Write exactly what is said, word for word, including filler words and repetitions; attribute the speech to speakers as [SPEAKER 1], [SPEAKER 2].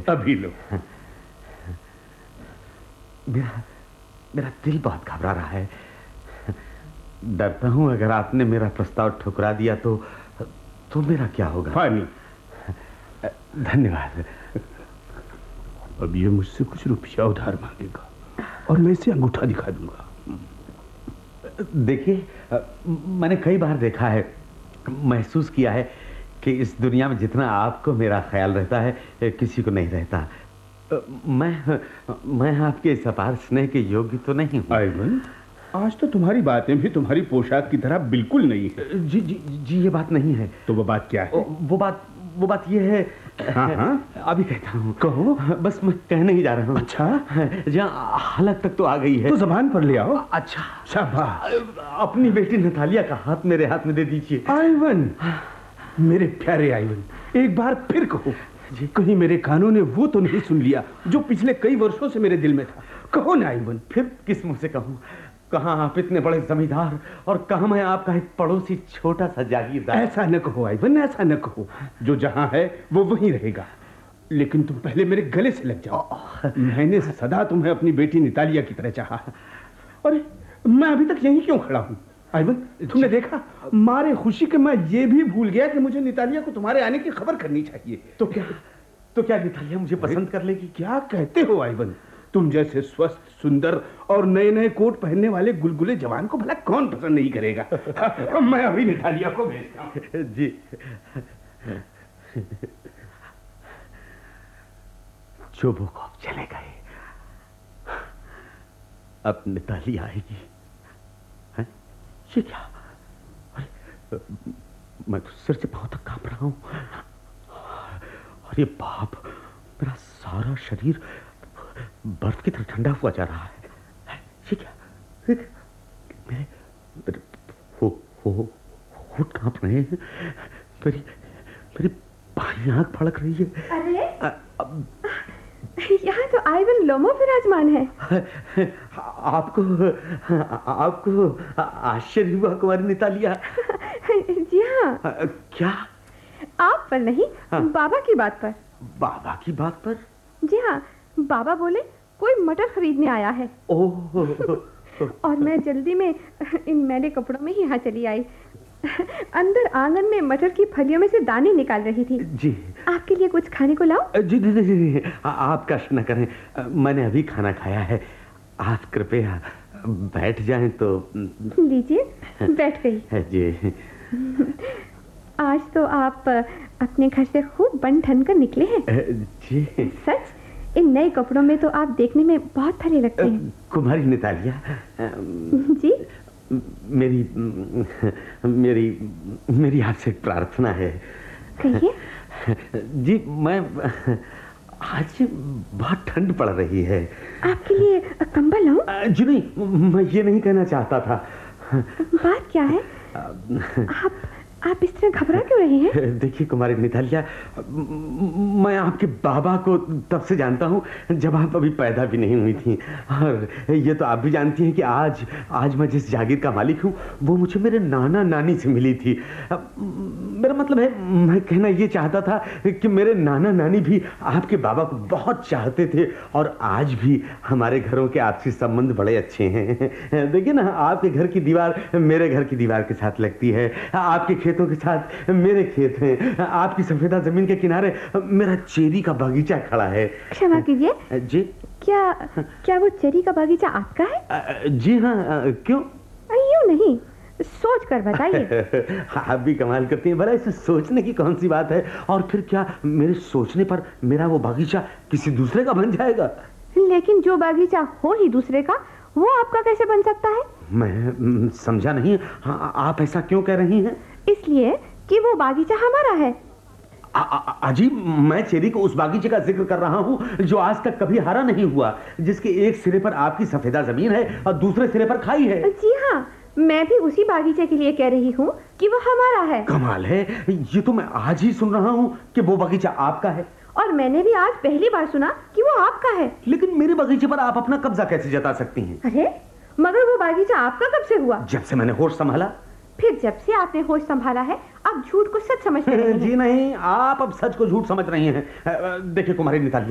[SPEAKER 1] अभी लो।
[SPEAKER 2] मेरा मेरा दिल बहुत घबरा रहा है। डरता हूं अगर आपने मेरा प्रस्ताव ठुकरा दिया तो तो मेरा क्या होगा?
[SPEAKER 1] पानी।
[SPEAKER 2] धन्यवाद।
[SPEAKER 1] अब ये मुझसे कुछ रुपया उधार मांगेगा और मैं इसे अंगूठा दिखा दूंगा।
[SPEAKER 2] देखिए, मैंने कई बार देखा है, महसूस किया है कि इस दुनिया में जितना आपको मेरा ख्याल रहता है किसी को नहीं रहता। मैं मैं आपके इस अपार स्नेह के योग्य तो नहीं हूँ।
[SPEAKER 1] आइवन, आज तो तुम्हारी बातें भी तुम्हारी पोशाक की तरह बिल्कुल नहीं है।
[SPEAKER 2] जी जी जी, ये बात नहीं है।
[SPEAKER 1] तो वो बात क्या है?
[SPEAKER 2] वो बात वो बात ये है।
[SPEAKER 1] हाँ हाँ,
[SPEAKER 2] अभी कहता हूँ।
[SPEAKER 1] कहो।
[SPEAKER 2] बस मैं कहने ही जा रहा हूँ।
[SPEAKER 1] अच्छा,
[SPEAKER 2] जहाँ हालत तक तो आ गई है
[SPEAKER 1] तो जबान पर ले आओ।
[SPEAKER 2] अच्छा,
[SPEAKER 1] शाबाश।
[SPEAKER 2] अपनी बेटी नतालिया का हाथ मेरे हाथ में दे दीजिए।
[SPEAKER 1] आइवन, मेरे प्यारे आइवन, एक बार फिर कहो जी, कहीं मेरे कानों ने वो तो नहीं सुन लिया जो पिछले कई वर्षों से मेरे दिल में था। कहो ना आइवन।
[SPEAKER 2] फिर किस मुंह से कहूँ? कहाँ आप इतने बड़े जमींदार और कहाँ मैं आपका एक पड़ोसी छोटा सा जागीरदार।
[SPEAKER 1] ऐसा न कहो आइवन, ऐसा न कहो। जो जहाँ है वो वहीं रहेगा, लेकिन तुम पहले मेरे गले से लग जाओ। मैंने सदा तुम्हें अपनी बेटी नितालिया की तरह चाहा। अरे मैं अभी तक यहीं क्यों खड़ा हूँ? आइवन, तुमने देखा, मारे खुशी के मैं ये भी भूल गया कि मुझे नितालिया को तुम्हारे आने की खबर करनी चाहिए।
[SPEAKER 2] तो क्या तो क्या नितालिया मुझे पसंद कर लेगी?
[SPEAKER 1] क्या कहते हो आइवन? तुम जैसे स्वस्थ, सुंदर और नए नए कोट पहनने वाले गुलगुले जवान को भला कौन पसंद नहीं करेगा? मैं अभी नितालिया को भेजता हूँ।
[SPEAKER 2] जी। जो वो कब चले गए, अब नितालिया आएगी। हैं? ये क्या? अरे, मैं तो सिर से पांव तक कांप रहा हूँ। अरे बाप, मेरा सारा शरीर बर्फ की तरह ठंडा हुआ जा रहा है। ये क्या? मेरे मेरे हो हो होठ कांप रहे हैं। मेरी मेरी बाईं आंख फड़क रही है।
[SPEAKER 3] अरे आ, अब... यहाँ तो आइवन लोमो विराजमान है।
[SPEAKER 2] आपको आपको आश्चर्य हुआ कुमारी नितालिया?
[SPEAKER 3] जी हाँ।
[SPEAKER 2] क्या?
[SPEAKER 3] आप पर नहीं, हाँ। बाबा की बात पर।
[SPEAKER 2] बाबा की बात पर?
[SPEAKER 3] जी हाँ, बाबा बोले कोई मटर खरीदने आया है।
[SPEAKER 2] ओह।
[SPEAKER 3] और मैं जल्दी में इन मैले कपड़ों में ही यहाँ चली आई। अंदर आंगन में मटर की फलियों में से दाने निकाल रही थी।
[SPEAKER 2] जी।
[SPEAKER 3] आपके लिए कुछ खाने को लाऊं?
[SPEAKER 2] जी जी जी, जी। आप कष्ट न करें, मैंने अभी खाना खाया है। आप कृपया बैठ जाएं तो।
[SPEAKER 3] लीजिए, बैठ गई।
[SPEAKER 2] जी।
[SPEAKER 3] आज तो आप अपने घर से खूब बन ठन कर निकले हैं।
[SPEAKER 2] जी।
[SPEAKER 3] सच, इन नए कपड़ों में तो आप देखने में बहुत भले लगते हैं।
[SPEAKER 2] कुमारी नितालिया
[SPEAKER 3] जी,
[SPEAKER 2] मेरी मेरी मेरी आपसे एक प्रार्थना है।
[SPEAKER 3] कहिए।
[SPEAKER 2] जी, मैं आज बहुत ठंड पड़ रही है।
[SPEAKER 3] आपके लिए कंबल लाऊं?
[SPEAKER 2] जी नहीं, मैं ये नहीं कहना चाहता था।
[SPEAKER 3] बात क्या है? आप आप इस तरह घबरा क्यों रहे हैं?
[SPEAKER 2] देखिए कुमारी नितालिया, मैं आपके बाबा को तब से जानता हूँ जब आप अभी पैदा भी नहीं हुई थी। और ये तो आप भी जानती हैं कि आज आज मैं जिस जागीर का मालिक हूँ वो मुझे मेरे नाना नानी से मिली थी। मेरा मतलब है, मैं कहना ये चाहता था कि मेरे नाना नानी भी आपके बाबा को बहुत चाहते थे और आज भी हमारे घरों के आपसी संबंध बड़े अच्छे हैं। देखिए ना, आपके घर की दीवार मेरे घर की दीवार के साथ लगती है, आपके खेतों के साथ मेरे खेत हैं, आपकी सफेदा जमीन के किनारे मेरा चेरी का बागीचा खड़ा है।
[SPEAKER 3] क्षमा कीजिए
[SPEAKER 2] जी,
[SPEAKER 3] क्या क्या वो चेरी का बागीचा आपका है?
[SPEAKER 2] जी हाँ। क्यों?
[SPEAKER 3] यूं नहीं, सोच कर बताइए।
[SPEAKER 2] आप भी कमाल करती हैं। भला इसमें सोचने की कौन सी बात है? और फिर क्या मेरे सोचने पर मेरा वो बागीचा किसी दूसरे का बन जाएगा?
[SPEAKER 3] लेकिन जो बागीचा हो ही दूसरे का, वो आपका कैसे बन सकता है?
[SPEAKER 2] मैं समझा नहीं। हाँ, आप ऐसा क्यों कह रही हैं?
[SPEAKER 3] इसलिए कि वो बागीचा हमारा है।
[SPEAKER 2] अजी, मैं चेरी को उस बागीचे का जिक्र कर रहा हूँ जो आज तक कभी हरा नहीं हुआ, जिसके एक सिरे पर आपकी सफेदा जमीन है और दूसरे सिरे पर खाई है।
[SPEAKER 3] जी हाँ, मैं भी उसी बागीचे के लिए कह रही हूँ कि वो हमारा है।
[SPEAKER 2] कमाल है, ये तो मैं आज ही सुन रहा हूँ कि वो बागीचा आपका है।
[SPEAKER 3] और मैंने भी आज पहली बार सुना कि वो आपका है।
[SPEAKER 2] लेकिन मेरे बागीचे पर आप अपना कब्जा कैसे जता सकती हैं?
[SPEAKER 3] अरे, मगर वो बागीचा आपका कब से हुआ?
[SPEAKER 2] जब से मैंने होश संभाला।
[SPEAKER 3] फिर जब से आपने होश संभाला है, आप झूठ को सच समझते हैं।
[SPEAKER 2] जी नहीं, आप अब सच को झूठ समझ रही हैं। देखिए कुमारी नितालिया,